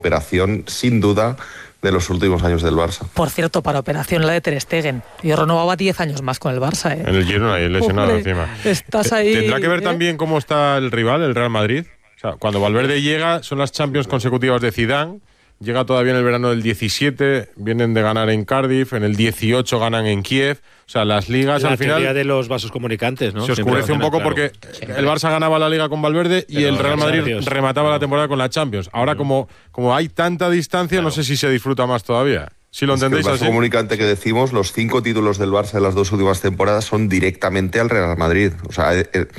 operación, sin duda, de los últimos años del Barça. Por cierto, para operación la de Ter Stegen. Yo renovaba 10 años más con el Barça, ¿eh? En el Girona, ahí lesionado encima. Estás ahí... ¿Tendrá que ver también cómo está el rival, el Real Madrid? O sea, cuando Valverde llega, son las Champions consecutivas de Zidane. Llega todavía en el verano del 17, vienen de ganar en Cardiff, en el 18 ganan en Kiev. O sea, las ligas al final... La teoría de los vasos comunicantes, ¿no? Se oscurece un poco, claro, porque el Barça ganaba la Liga con Valverde y el Real Madrid remataba la temporada con la Champions. Ahora, como hay tanta distancia, no sé si se disfruta más todavía. Si lo entendéis el vaso así. comunicante que decimos, los 5 títulos del Barça en las 2 últimas temporadas son directamente al Real Madrid. O sea,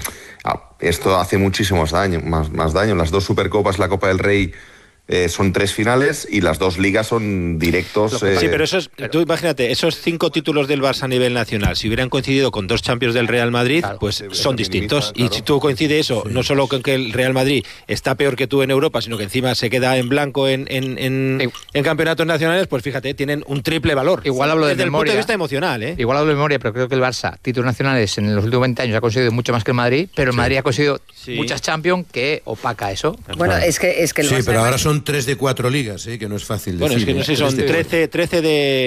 esto hace muchísimos daños, más daño. Las 2 Supercopas, la Copa del Rey, son 3 finales y las 2 ligas son directos. Sí, pero tú imagínate, esos 5 títulos del Barça a nivel nacional, si hubieran coincidido con 2 Champions del Real Madrid, claro, pues son distintos. Claro. Y si tú coincide eso, no solo con que el Real Madrid está peor que tú en Europa, sino que encima se queda en blanco en campeonatos nacionales, pues fíjate, tienen un triple valor. Igual hablo de desde memoria. El punto de vista emocional, ¿eh? Igual hablo de memoria, pero creo que el Barça, títulos nacionales en los últimos 20 años ha conseguido mucho más que el Madrid, pero el Madrid ha conseguido muchas Champions que opaca eso. Bueno, es que el sí, Barça pero ahora son 3 de 4 ligas, que no es fácil decir. Bueno, es que no sé, son 13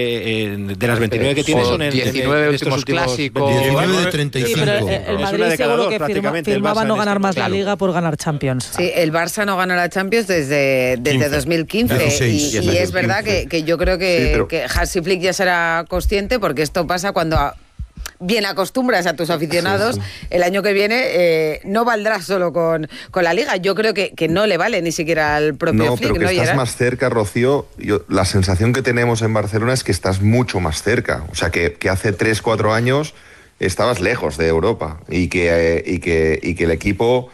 de las 29 que tiene, son en 19 últimos clásicos. 19 de 35. Sí, pero el Madrid seguro que firmaba no ganar más la Liga por ganar Champions. Sí, el Barça no gana la Champions desde 2015 y es verdad que yo creo que Hansi Flick ya será consciente, porque esto pasa cuando bien acostumbras a tus aficionados. El año que viene no valdrá solo con la Liga. Yo creo que no le vale ni siquiera al propio Flick. Pero que estás más cerca, Rocío. La sensación que tenemos en Barcelona es que estás mucho más cerca. O sea, que hace 3-4 años estabas lejos de Europa y que el equipo,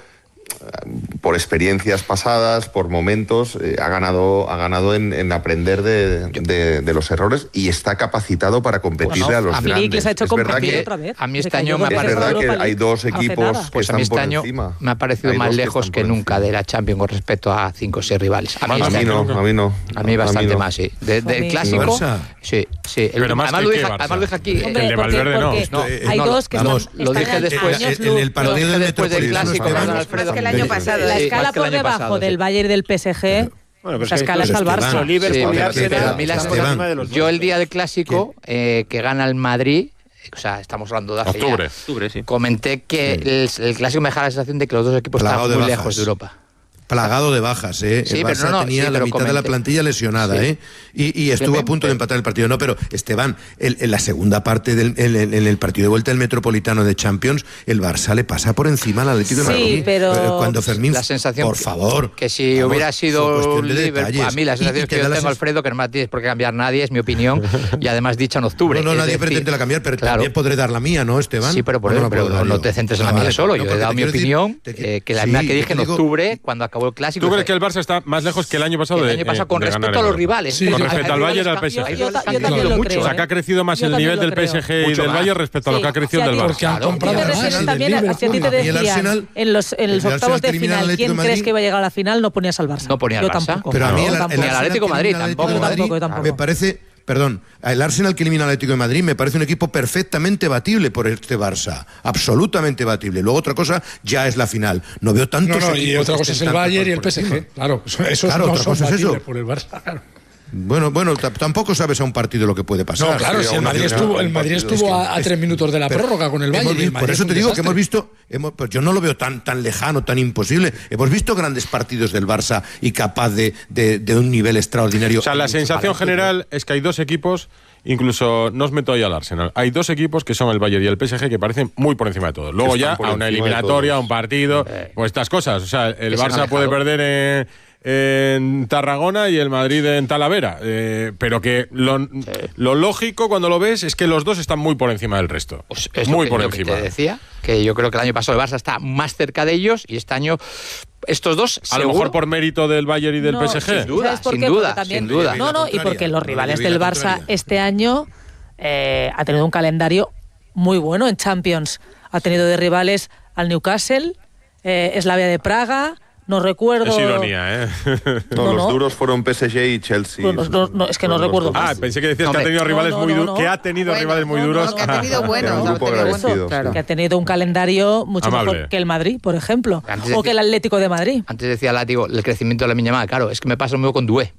por experiencias pasadas, por momentos, ha ganado en aprender de los errores y está capacitado para competirle a los grandes. Les ha hecho competir otra vez. A mí este año me ha parecido... Es verdad que hay 2 equipos que están por encima. Me ha parecido más lejos que nunca de la Champions con respecto a 5 o 6 rivales. A mí no. A mí bastante más, sí. Del clásico, sí. Además lo dije aquí. El de Valverde no. Hay 2 que están... Lo dije después. En el partido del clásico. El año pasado. La escala por debajo del Bayern y del PSG. Bueno, pues esa escala está al Barça. Yo el día del clásico, que gana el Madrid, o sea, estamos hablando de hace octubre, sí. Comenté que el clásico me dejaba la sensación de que los 2 equipos estaban muy lejos de Europa. Plagado de bajas, Sí, el Barça tenía la mitad de la plantilla lesionada, y estuvo a punto de empatar el partido. No, pero Esteban, en la segunda parte en el partido de vuelta del Metropolitano de Champions, el Barça le pasa por encima al Atlético de Madrid. Sí, pero cuando Fermín, la sensación, por favor, que si hubiera sido un Liverpool, a mí la sensación que yo tengo, Alfredo, que no me tienes por qué cambiar nadie, es mi opinión, y además dicha en octubre. No, nadie pretende la cambiar, pero también podré dar la mía, ¿no, Esteban? Sí, pero no te centres en la mía solo. Yo he dado mi opinión, que la mía que dije en octubre, cuando acabó el clásico. ¿Tú crees que el Barça está más lejos que el año pasado? El año pasado con respecto a los rivales. Sí, con respecto al Bayern y al PSG. Yo también lo creo. O sea, que ha crecido más el nivel del PSG y del Bayern respecto a lo que ha crecido del Barça. Porque han comprado también, a ti te decían en los octavos de final, ¿quién crees que iba a llegar a la final? No ponías al Barça. No ponía al Barça. Tampoco. Pero a mí el Atlético de Madrid tampoco. Me parece... Perdón, el Arsenal que elimina al Atlético de Madrid me parece un equipo perfectamente batible por este Barça, absolutamente batible. Luego otra cosa ya es la final. No veo tantos equipos. Y otra cosa es el Bayern y el PSG. Claro, eso no son batibles por el Barça. Claro. Bueno, tampoco sabes a un partido lo que puede pasar. No, claro, si el Madrid estuvo a 3 minutos de la prórroga con el Bayern. Por eso te digo que hemos visto, pues yo no lo veo tan lejano, tan imposible. Hemos visto grandes partidos del Barça y capaz de un nivel extraordinario. O sea, la sensación general es que hay 2 equipos, incluso no os meto ahí al Arsenal, hay 2 equipos que son el Bayern y el PSG que parecen muy por encima de todo. Luego ya a una eliminatoria, a un partido, pues estas cosas. O sea, el Barça puede perder en Tarragona y el Madrid en Talavera, pero que lo lógico cuando lo ves es que los 2 están muy por encima del resto, es muy por encima. Que te decía que yo creo que el año pasado el Barça está más cerca de ellos y este año estos 2 a lo mejor por mérito del Bayern y del PSG. Sin duda. No, y porque los rivales del Barça este año ha tenido un calendario muy bueno en Champions. Ha tenido de rivales al Newcastle, Slavia de Praga. No recuerdo. Es ironía, ¿eh? Los duros fueron PSG y Chelsea. No, es que no recuerdo. Pensé que decías que ha tenido rivales muy duros. Que ha tenido rivales muy duros. Que ha tenido buenos. Que ha tenido un calendario mucho mejor que el Madrid, por ejemplo. O que el Atlético de Madrid. Antes decía Látigo, el crecimiento de la Lamine Yamal. Claro, es que me pasa lo mismo con Doué.